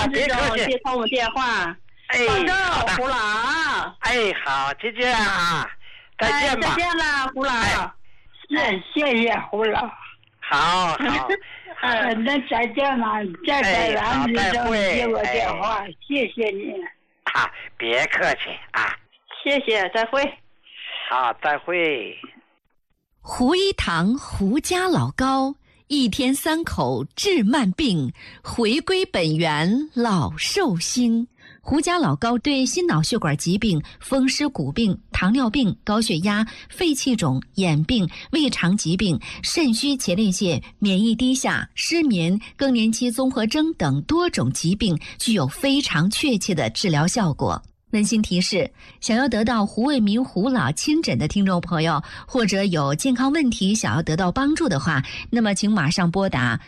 师兄接通我电话。 哎， 保重，胡老。 哎，好，再见啊，再见吧。 再见了，胡老。 谢谢胡老。 好。 那再见了，再见了，安师兄接我电话，谢谢你。 别客气啊。 谢谢，再会。 好，再会。 胡一堂胡家老高，一天3口治慢病，回归本源老寿星。胡家老高对心脑血管疾病、风湿骨病、糖尿病、高血压、肺气肿、眼病、胃肠疾病、肾虚前列腺、免疫低下、失眠、更年期综合征等多种疾病具有非常确切的治疗效果。温馨提示：想要得到胡卫民胡老亲诊的听众朋友，或者有健康问题想要得到帮助的话，那么请马上拨打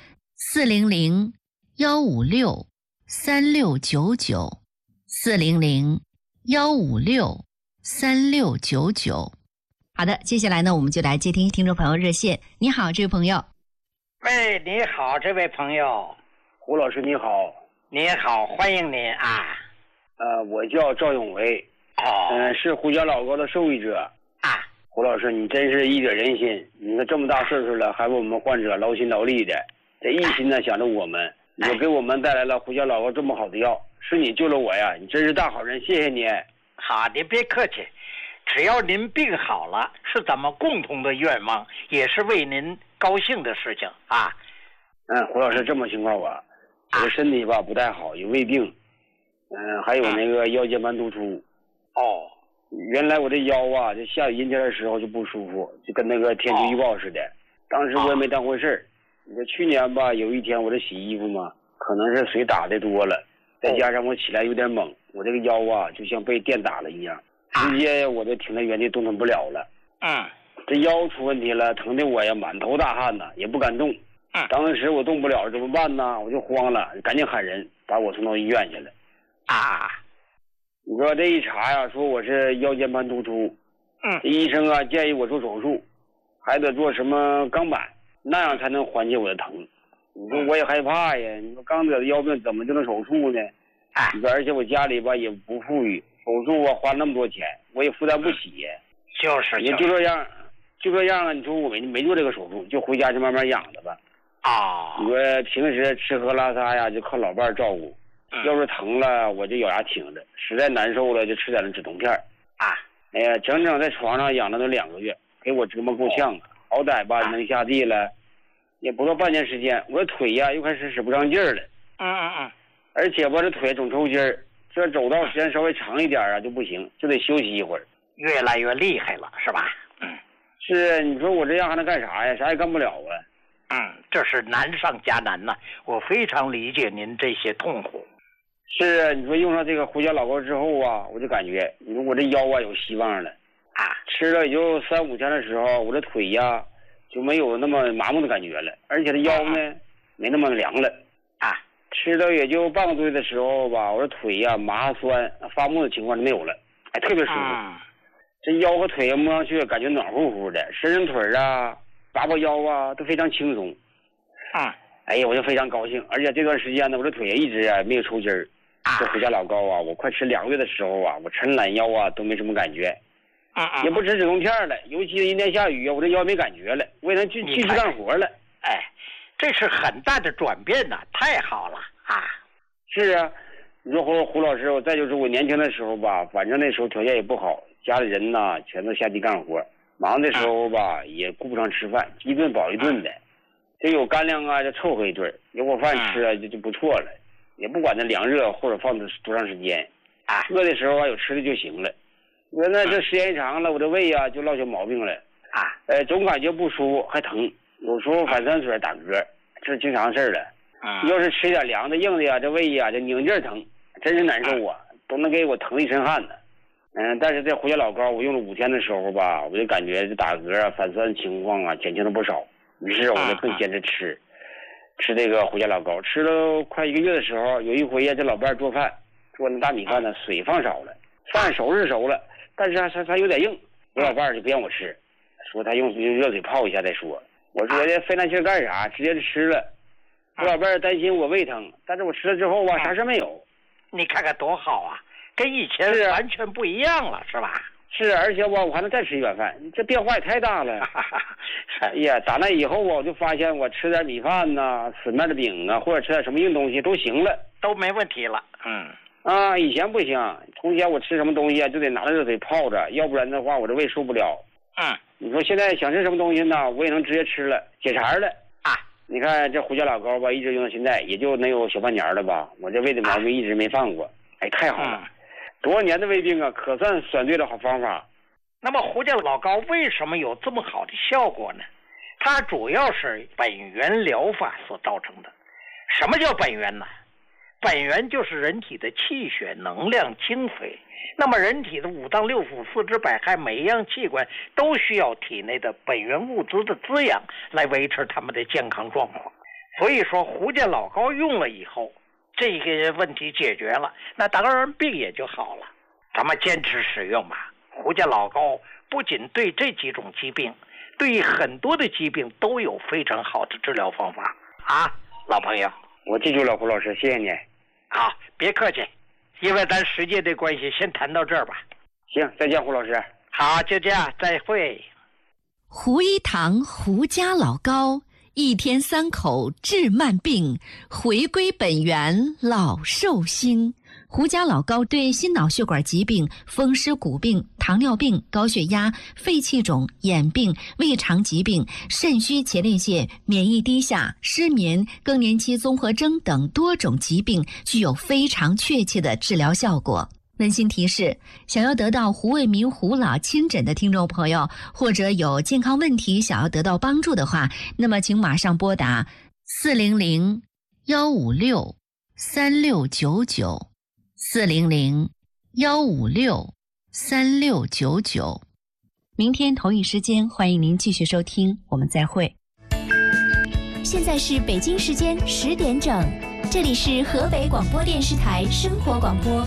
400-156-3699，400-156-3699。好的，接下来呢，我们就来接听听众朋友热线。你好，这位朋友。 喂，你好，这位朋友。 胡老师你好。 你好，欢迎您啊。 我叫赵永维，是胡家老高的受益者啊。 胡老师，你真是义者仁心，你说这么大岁数了，还为我们患者劳心劳力的，这一心呢想着我们，你给我们带来了胡家老高这么好的药，是你救了我呀，你真是大好人，谢谢你。 好，您别客气，只要您病好了，是咱们共同的愿望，也是为您高兴的事情啊。 胡老师，这么情况我的身体吧不太好，有胃病。还有那个腰间盘突出。原来我这腰啊，这下雨阴天的时候就不舒服，就跟那个天气预报似的。当时我也没当回事儿。你说去年吧，有一天我这洗衣服嘛，可能是水打的多了，再加上我起来有点猛，我这个腰啊就像被电打了一样，直接我就停在原地动弹不了了。这腰出问题了，疼的我呀满头大汗呐，也不敢动。当时我动不了，怎么办呢？我就慌了，赶紧喊人把我送到医院去了。你说这一查呀，说我是腰间盘突出。医生啊建议我做手术，还得做什么钢板，那样才能缓解我的疼。你说我也害怕呀，你说刚得的腰病怎么就能手术呢？你说而且我家里吧也不富裕，手术啊花那么多钱，我也负担不起。你就这样啊，你说我没做这个手术，就回家就慢慢养着吧。你说平时吃喝拉撒呀就靠老伴照顾。要是疼了我就咬牙挺着，实在难受了就吃点止痛片。哎呀，整整在床上养了都2个月，给我折磨够呛啊！好歹吧能下地了，也不到半年时间，我的腿呀又开始使不上劲儿了。而且吧这腿总抽筋儿，这走道时间稍微长一点啊就不行，就得休息一会儿。 越来越厉害了，是吧？ 是，你说我这样还能干啥呀？啥也干不了啊。这是难上加难呐，我非常理解您这些痛苦。 是啊，你说用上这个胡家老高之后啊，我就感觉你说我这腰啊有希望了吃了也就3-5天的时候，我这腿呀就没有那么麻木的感觉了，而且这腰呢没那么凉了吃了也就半个多月的时候吧，我这腿呀麻酸发木的情况就没有了，特别舒服。这腰和腿摸上去感觉暖乎乎的，伸腿啊拔腰啊都非常轻松。哎呀，我就非常高兴，而且这段时间呢，我这腿也一直没有抽筋儿。这胡家老高啊，我快吃2个月的时候啊，我抻懒腰啊都没什么感觉。也不吃止痛片了，尤其一天下雨啊，我这腰没感觉了，我也能继续干活了。 这是很大的转变呐，太好了是啊，你说胡老师，再就是我年轻的时候吧，反正那时候条件也不好，家里人呐全都下地干活，忙的时候吧也顾不上吃饭，一顿饱一顿的。这有干粮啊就凑合一顿，有口饭吃啊就不错了，也不管那凉热或者放多长时间饿的时候啊有吃的就行了。我那这时间一长了，我这胃啊就落下毛病了总感觉不舒服还疼，有时候反酸水打嗝，这是经常事了。要是吃点凉的硬的呀，这胃呀就拧劲疼，真是难受啊，都能给我疼一身汗呢。但是这胡家老高我用了5天的时候吧，我就感觉这打嗝啊反酸情况啊减轻了不少，于是我就更坚持吃这个胡家老高。吃了快1个月的时候，有一回呀这老伴做饭，做那大米饭呢水放少了，饭熟是熟了，但是它有点硬，我老伴就不让我吃，说他用热水泡一下再说。我说这费那劲干啥，直接就吃了。 我老伴儿担心我胃疼，但是我吃了之后啊，啥事没有。 你看看多好啊，跟以前完全不一样了，是吧？ 是，而且我还能再吃一碗饭，这变化也太大了。哎呀，打那以后我就发现我吃点米饭呐、死面的饼啊，或者吃点什么硬东西都行了， 都没问题了。 以前不行，从前我吃什么东西啊，就得拿着热水泡着，要不然的话我这胃受不了。你说现在想吃什么东西呢，我也能直接吃了，解馋了啊！你看这胡椒老膏吧，一直用到现在，也就能有小半年了吧，我这胃的毛病一直没犯过。哎，太好了，多少年的胃病啊，可算选对了好方法。 那么胡椒老膏为什么有这么好的效果呢？它主要是本源疗法所造成的。什么叫本源呢？本源就是人体的气血、能量、精髓。那么人体的五脏六腑、四肢百骸，每一样器官都需要体内的本源物质的滋养来维持他们的健康状况。所以说胡椒老膏用了以后，这个问题解决了，那当然病也就好了。咱们坚持使用吧。胡椒老膏不仅对这几种疾病，对很多的疾病都有非常好的治疗方法啊，老朋友。 我记住了，胡老师，谢谢你。 好，别客气，因为咱时间的关系，先谈到这儿吧。 行，再见，胡老师。 好，就这样，再会。 胡一堂胡家老膏，一天3口治慢病，回归本源老寿星。胡家老膏对心脑血管疾病、风湿骨病、糖尿病、高血压、肺气肿、眼病、胃肠疾病、肾虚前列腺、免疫低下、失眠、更年期综合征等多种疾病具有非常确切的治疗效果。温馨提示：想要得到胡卫民胡老亲诊的听众朋友，或者有健康问题想要得到帮助的话，那么请马上拨打400-156-3699，400-156-3699。明天同一时间，欢迎您继续收听，我们再会。 现在是北京时间10点整，这里是河北广播电视台生活广播。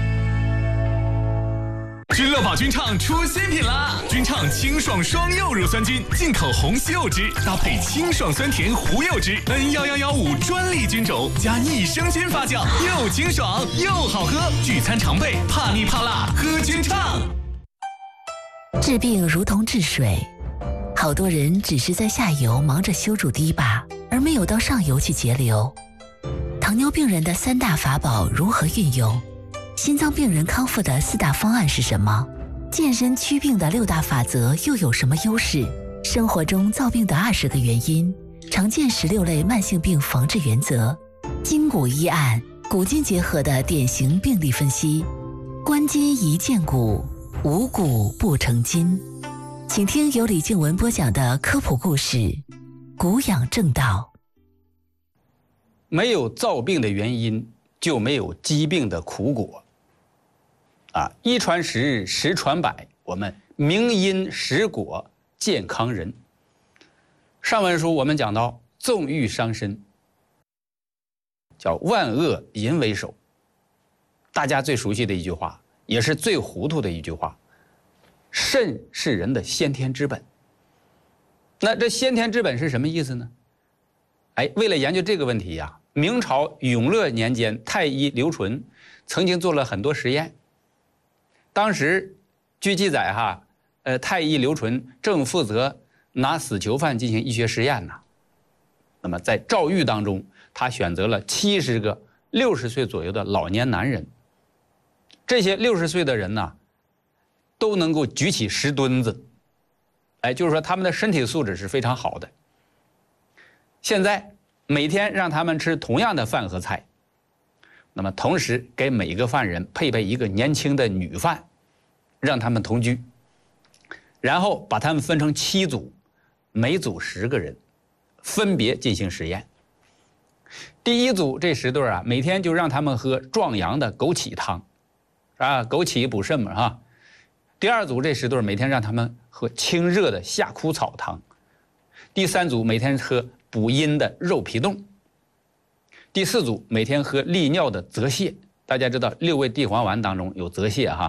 君乐宝菌畅出新品啦！菌畅清爽双柚乳酸菌，进口红西柚汁搭配清爽酸甜胡柚汁，N11115专利菌种加益生菌发酵，又清爽又好喝。聚餐常备，怕腻怕辣喝菌畅。 治病如同治水，好多人只是在下游忙着修筑堤坝，而没有到上游去节流。糖尿病人的3大法宝如何运用？心脏病人康复的4大方案是什么？健身祛病的6大法则又有什么优势？生活中造病的20个原因，常见16类慢性病防治原则，筋骨医案，骨筋结合的典型病例分析，关筋宜健骨，无骨不成筋。请听由李静文播讲的科普故事《骨养正道》。 没有造病的原因，就没有疾病的苦果。一传十，十传百，我们明因实果，健康人。上文书我们讲到，纵欲伤身，叫万恶淫为首。大家最熟悉的一句话，也是最糊涂的一句话：肾是人的先天之本。那这先天之本是什么意思呢？为了研究这个问题呀，明朝永乐年间，太医刘纯曾经做了很多实验。当时据记载太医刘纯正负责拿死囚犯进行医学实验呢。那么在诏狱当中，他选择了70个60岁左右的老年男人。这些60岁的人呢，都能够举起10吨子，就是说他们的身体素质是非常好的。现在每天让他们吃同样的饭和菜，那么同时给每一个犯人配备一个年轻的女犯，让他们同居，然后把他们分成7组，每组10个人，分别进行实验。第一组这10对每天就让他们喝壮阳的枸杞汤，枸杞补肾嘛第二组这10对每天让他们喝清热的夏枯草汤。第3组每天喝补阴的肉皮冻。第4组每天喝利尿的泽泻，大家知道6味地黄丸当中有泽泻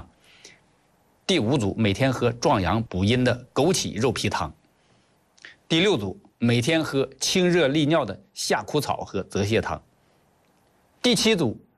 第5组每天喝壮阳补阴的枸杞肉皮汤。第6组每天喝清热利尿的夏枯草和泽泻汤。第7组